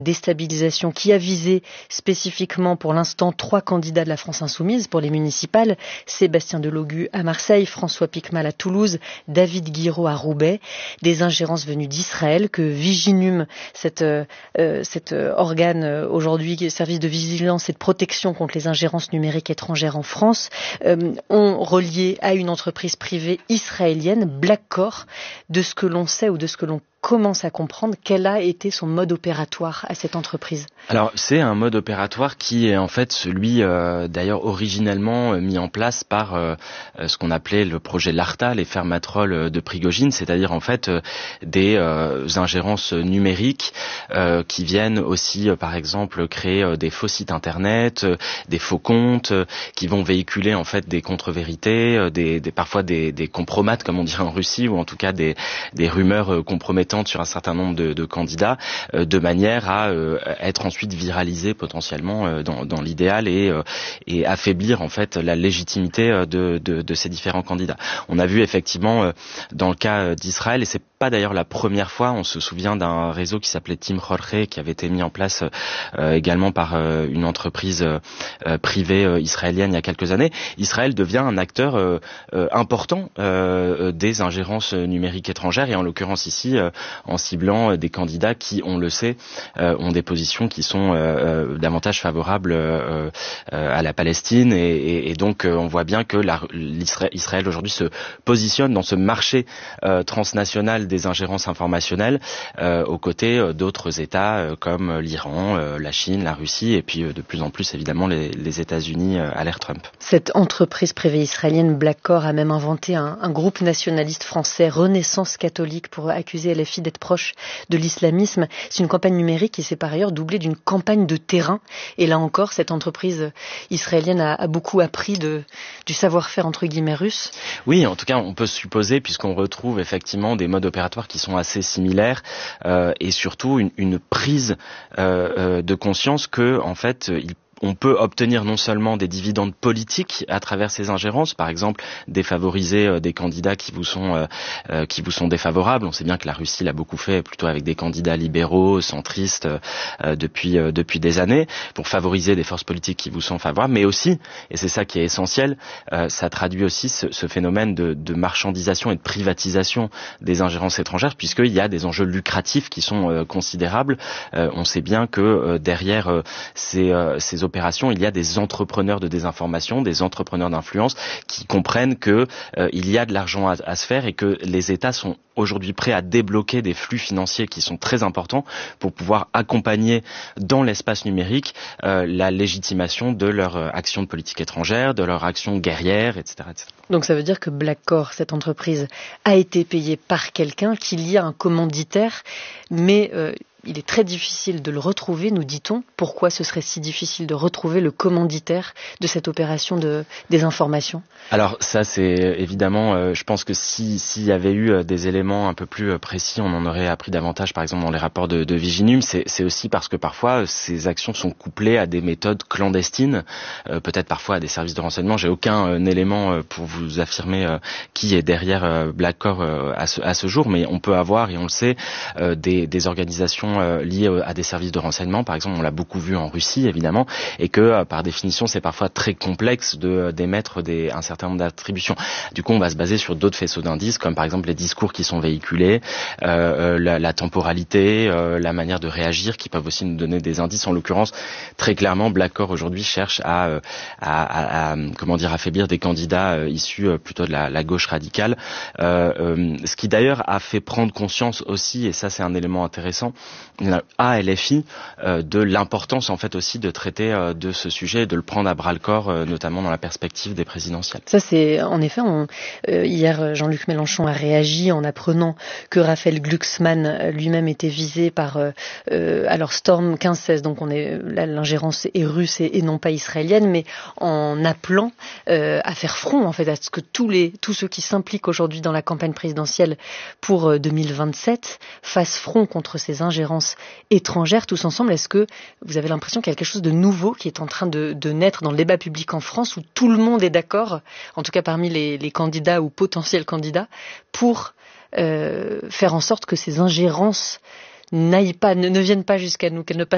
Déstabilisation qui a visé spécifiquement pour l'instant 3 candidats de la France insoumise pour les municipales, Sébastien Delogu à Marseille, François Piquemal à Toulouse, David Guiraud à Roubaix. Des ingérences venues d'Israël que Viginum, cet organe aujourd'hui, service de vigilance et de protection contre les ingérences numériques étrangères en France, ont relié à une entreprise privée israélienne, Blackcore. De ce que l'on sait ou de ce que l'on commence à comprendre, quel a été son mode opératoire à cette entreprise? Alors, c'est un mode opératoire qui est en fait celui, d'ailleurs, originellement mis en place par ce qu'on appelait le projet LARTA, les fermatrolles de Prigojine, c'est-à-dire en fait des ingérences numériques qui viennent aussi, par exemple, créer des faux sites internet, des faux comptes, qui vont véhiculer en fait des contre-vérités, parfois des compromates, comme on dirait en Russie, ou en tout cas des rumeurs compromettantes sur un certain nombre de candidats, de manière à être ensuite viralisé potentiellement dans l'idéal et affaiblir en fait la légitimité de ces différents candidats. On a vu effectivement dans le cas d'Israël, et c'est pas d'ailleurs la première fois, on se souvient d'un réseau qui s'appelait Team Jorge, qui avait été mis en place également par une entreprise privée israélienne il y a quelques années. Israël devient un acteur important des ingérences numériques étrangères, et en l'occurrence ici en ciblant des candidats qui, on le sait, ont des positions qui sont davantage favorables à la Palestine, et donc on voit bien que Israël aujourd'hui se positionne dans ce marché transnational des ingérences informationnelles aux côtés d'autres États comme l'Iran, la Chine, la Russie, et puis de plus en plus évidemment les États-Unis à l'ère Trump. Cette entreprise privée israélienne Blackcore a même inventé un groupe nationaliste français, Renaissance catholique, pour accuser LFI d'être proche de l'islamisme. C'est une campagne numérique qui s'est par ailleurs doublée d'une campagne de terrain. Et là encore, cette entreprise israélienne a beaucoup appris du savoir-faire entre guillemets russe. Oui, en tout cas, on peut supposer, puisqu'on retrouve effectivement des modes opératoires qui sont assez similaires, et surtout une prise de conscience que, en fait, on peut obtenir non seulement des dividendes politiques à travers ces ingérences, par exemple défavoriser des candidats qui vous sont défavorables. On sait bien que la Russie l'a beaucoup fait, plutôt avec des candidats libéraux, centristes, depuis des années, pour favoriser des forces politiques qui vous sont favorables, mais aussi, et c'est ça qui est essentiel, ça traduit aussi ce phénomène de marchandisation et de privatisation des ingérences étrangères, puisqu'il y a des enjeux lucratifs qui sont considérables. On sait bien que derrière ces opérations, il y a des entrepreneurs de désinformation, des entrepreneurs d'influence qui comprennent que il y a de l'argent à se faire, et que les États sont aujourd'hui prêts à débloquer des flux financiers qui sont très importants pour pouvoir accompagner dans l'espace numérique la légitimation de leur action de politique étrangère, de leur action guerrière, etc., etc. Donc ça veut dire que Blackcore, cette entreprise, a été payée par quelqu'un, qu'il y a un commanditaire, mais il est très difficile de le retrouver, nous dit-on. Pourquoi ce serait si difficile de retrouver le commanditaire de cette opération des informations? Alors ça, c'est évidemment, je pense que s'il y avait eu des éléments un peu plus précis, on en aurait appris davantage, par exemple dans les rapports de Viginum. C'est aussi parce que parfois ces actions sont couplées à des méthodes clandestines, peut-être parfois à des services de renseignement. J'ai aucun élément pour vous affirmer qui est derrière Blackcore à ce jour, mais on peut avoir, et on le sait, des organisations liées à des services de renseignement. Par exemple, on l'a beaucoup vu en Russie, évidemment, et que par définition, c'est parfois très complexe d'émettre un certain nombre d'attributions. Du coup, on va se baser sur d'autres faisceaux d'indices, comme par exemple les discours qui sont véhiculés, la temporalité, la manière de réagir, qui peuvent aussi nous donner des indices. En l'occurrence, très clairement, Blackcore aujourd'hui cherche à affaiblir des candidats issus plutôt de la gauche radicale. Ce qui d'ailleurs a fait prendre conscience aussi, et ça c'est un élément intéressant, à LFI, de l'importance en fait aussi de traiter de ce sujet, de le prendre à bras le corps, notamment dans la perspective des présidentielles. Ça c'est en effet, hier Jean-Luc Mélenchon a réagi en apprenant que Raphaël Glucksmann lui-même était visé par alors Storm 1516, donc l'ingérence est russe et non pas israélienne, mais en appelant à faire front en fait à ce que tous ceux qui s'impliquent aujourd'hui dans la campagne présidentielle pour 2027 fassent front contre ces ingérences étrangères tous ensemble. Est-ce que vous avez l'impression qu'il y a quelque chose de nouveau qui est en train de naître dans le débat public en France, où tout le monde est d'accord, en tout cas parmi les candidats ou potentiels candidats, pour faire en sorte que ces ingérences ne viennent pas jusqu'à nous, qu'elles ne passent